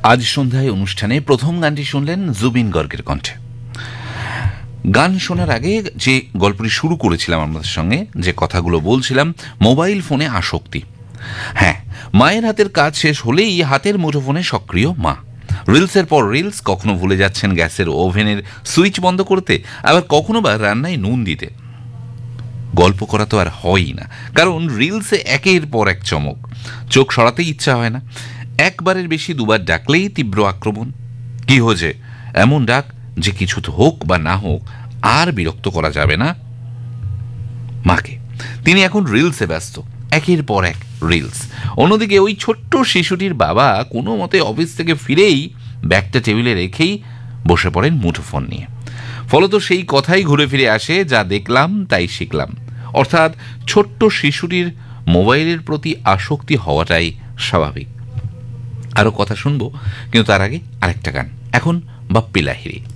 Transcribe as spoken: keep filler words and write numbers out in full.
আজ সন্ধ্যায় অনুষ্ঠানে প্রথম গানটি শুনলেন জুবিন গর্গের কণ্ঠে। গান শোনার আগে যে গল্পটি শুরু করেছিলাম আমাদের সঙ্গে, যে কথাগুলো বলছিলাম, মোবাইল ফোনে আসক্তি। হ্যাঁ, মায়ের হাতের কাজ শেষ হলেই হাতের মুঠোফোনে সক্রিয় মা। রিলসের পর রিলস, কখনো ভুলে যাচ্ছেন গ্যাসের ওভেনের সুইচ বন্ধ করতে, আবার কখনো বা রান্নায় নুন দিতে। গল্প করা তো আর হয়ই না, কারণ রিলসে একের পর এক চমক, চোখ সরাতেই ইচ্ছা হয় না। একবারের বেশি দুবার ডাকলেই তীব্র আক্রমণ। কি হয়েছে, এমন ডাক যে কিছু তো হোক বা না হোক আর বিরক্ত করা যাবে না মাকে। তিনি এখন রিলসে ব্যস্ত, একের পর এক রিলস। অন্যদিকে ওই ছোট্ট শিশুটির বাবা কোনো মতে অফিস থেকে ফিরেই ব্যাগটা টেবিলে রেখেই বসে পড়েন মুঠোফোন নিয়ে। ফলত সেই কথাই ঘুরে ফিরে আসে, যা দেখলাম তাই শিখলাম। অর্থাৎ ছোট্ট শিশুটির মোবাইলের প্রতি আসক্তি হওয়াটাই স্বাভাবিক। আরও কথা শুনবো, কিন্তু তার আগে আরেকটা গান। এখন বাপ্পি লাহিড়ী।